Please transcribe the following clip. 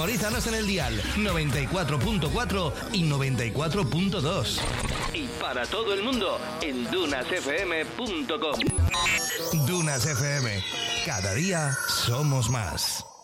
Sintonízanos en el dial 94.4 y 94.2. Y para todo el mundo en dunasfm.com. Dunas FM. Cada día somos más.